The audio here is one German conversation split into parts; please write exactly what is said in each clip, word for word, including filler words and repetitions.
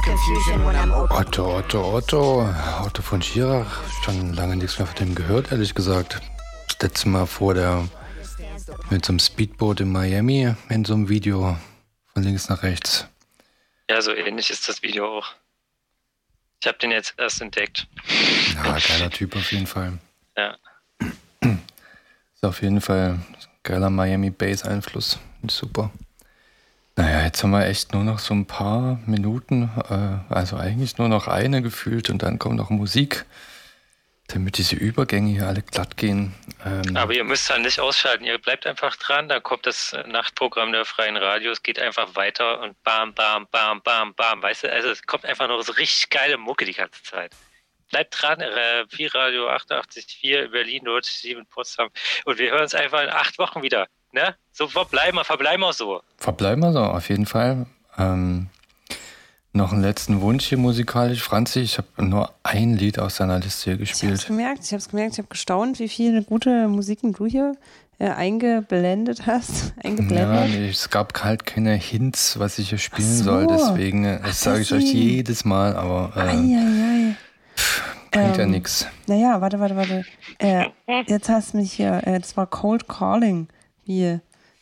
confusion when I'm open. Otto, Otto, Otto. Otto von Schirach. Schon lange nichts mehr von dem gehört, ehrlich gesagt. Das letzte Mal vor der mit so einem Speedboot in Miami in so einem Video von links nach rechts. Ja, so ähnlich ist das Video auch. Ich habe den jetzt erst entdeckt. Ja, geiler Typ auf jeden Fall. Ja. Ist auf jeden Fall geiler Miami Bass Einfluss. Super. Naja, jetzt haben wir echt nur noch so ein paar Minuten, äh, also eigentlich nur noch eine gefühlt und dann kommt noch Musik, damit diese Übergänge hier alle glatt gehen. Ähm Aber ihr müsst halt nicht ausschalten, ihr bleibt einfach dran, da kommt das Nachtprogramm der Freien Radios, geht einfach weiter und bam, bam, bam, bam, bam, weißt du, also es kommt einfach noch so richtig geile Mucke die ganze Zeit. Bleibt dran, äh, Pi-Radio achtundachtzig Komma vier in Berlin, neunundsiebzig in Potsdam und wir hören uns einfach in acht Wochen wieder. Ne? So verbleiben wir, verbleiben wir so. Verbleiben wir so, auf jeden Fall. Ähm, noch einen letzten Wunsch hier musikalisch. Franzi, ich habe nur ein Lied aus deiner Liste hier gespielt. Ich habe es gemerkt, ich habe es gemerkt, ich habe gestaunt, wie viele gute Musiken du hier äh, eingeblendet hast. Eingeblendet. Ja, es gab halt keine Hints, was ich hier spielen so. soll, deswegen, äh, das sage ich euch deswegen. jedes Mal, aber äh, Ei, ei, ei. pff, bringt Ähm, ja nichts. Naja, warte, warte, warte. Äh, jetzt hast du mich hier, äh, das war Cold Calling. Wie?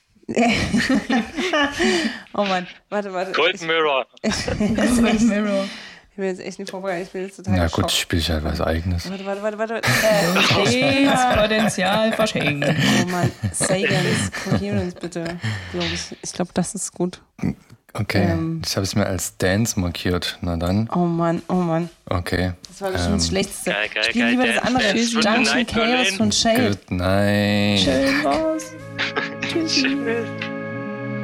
Oh Mann, warte, warte. Cold Ich, Mirror. Cold Mirror. Ich bin jetzt echt nicht vorbereitet, ich bin jetzt total Na geschockt. gut, spiele ich halt was Eigenes. Warte, warte, warte, warte. Äh, Potenzial verschenkt. oh Mann, Sagans Coherence bitte, glaube ich. Ich glaube, das ist gut. Okay, Ähm. ich habe es mir als Dance markiert. Na dann, Oh Mann, oh Mann. okay. Das war bestimmt das Ähm. Schlechteste. Geil, geil, Spiel geil, lieber das Dance, andere. Dance through the Junction night, Chaos Berlin. von Shade. Good night. Schön war's. Tschüssi. Tschüss.